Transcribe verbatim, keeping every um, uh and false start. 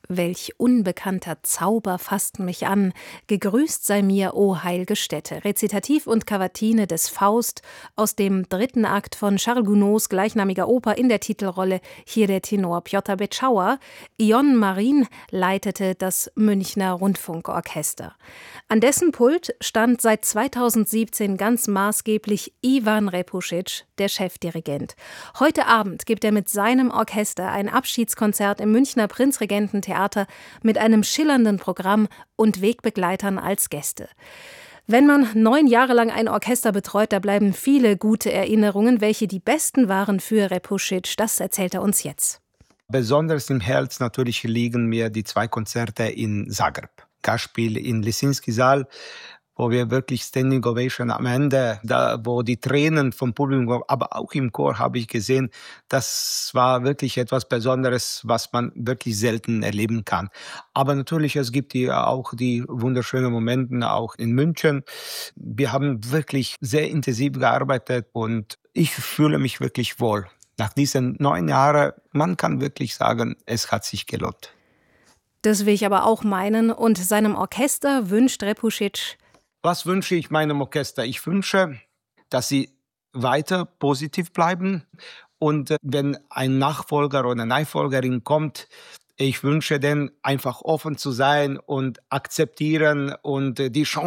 Welch unbekannter Zauber fasst mich an, gegrüßt sei mir, o heilge Stätte. Rezitativ und Kavatine des Faust aus dem dritten Akt von Charles Gounods gleichnamiger Oper, in der Titelrolle hier der Tenor Piotr Beczała. Ion Marin leitete das Münchner Rundfunkorchester. An dessen Pult stand seit zweitausendsiebzehn ganz maßgeblich Ivan Repušić, der Chefdirigent. Heute Abend gibt er mit seinem Orchester ein Abschiedskonzert im Münchner Prinzregententheater mit einem schillernden Programm und Wegbegleitern als Gäste. Wenn man neun Jahre lang ein Orchester betreut, da bleiben viele gute Erinnerungen. Welche die besten waren für Repušić, das erzählt er uns jetzt. Besonders im Herz natürlich liegen mir die zwei Konzerte in Zagreb. Gastspiel in Lisinski-Saal, wo wir wirklich Standing Ovation am Ende, da wo die Tränen vom Publikum, aber auch im Chor habe ich gesehen, das war wirklich etwas Besonderes, was man wirklich selten erleben kann. Aber natürlich, es gibt hier auch die wunderschönen Momente, auch in München. Wir haben wirklich sehr intensiv gearbeitet und ich fühle mich wirklich wohl. Nach diesen neun Jahren, man kann wirklich sagen, es hat sich gelohnt. Das will ich aber auch meinen. Und seinem Orchester wünscht Repušić: Was wünsche ich meinem Orchester? Ich wünsche, dass sie weiter positiv bleiben. Und wenn ein Nachfolger oder eine Nachfolgerin kommt, ich wünsche denen einfach offen zu sein und akzeptieren und die Chance